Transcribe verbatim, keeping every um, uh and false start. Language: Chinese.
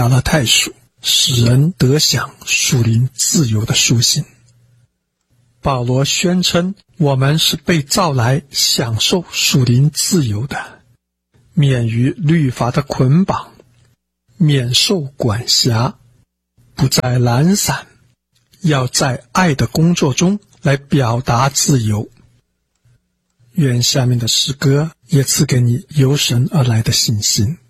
加拉太书，使人得享属灵自由的书信。保罗宣称，我们是被造来享受属灵自由的，免于律法的捆绑，免受管辖，不再懒散，要在爱的工作中来表达自由。愿下面的诗歌也赐给你由神而来的信心。